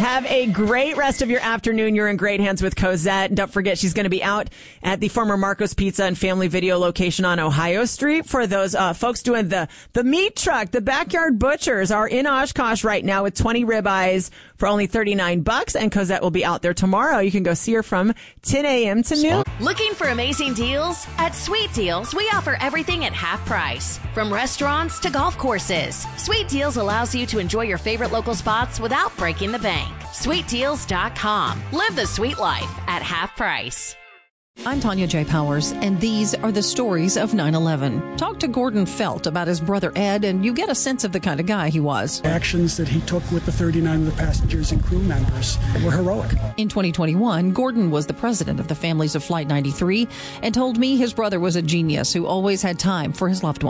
Have a great rest of your afternoon. You're in great hands with Cosette. Don't forget, she's going to be out at the former Marco's Pizza and Family Video location on Ohio Street for those folks doing the meat truck. The Backyard Butchers are in Oshkosh right now with 20 ribeyes for only $39, and Cosette will be out there tomorrow. You can go see her from 10 a.m. to noon. Looking for amazing deals? At Sweet Deals, we offer everything at half price. From restaurants to golf courses, Sweet Deals allows you to enjoy your favorite local spots without breaking the bank. SweetDeals.com. Live the sweet life at half price. I'm Tanya J. Powers, and these are the stories of 9/11. Talk to Gordon Felt about his brother Ed, and you get a sense of the kind of guy he was. Actions that he took with the 39 of the passengers and crew members were heroic. In 2021, Gordon was the president of the families of Flight 93 and told me his brother was a genius who always had time for his loved ones.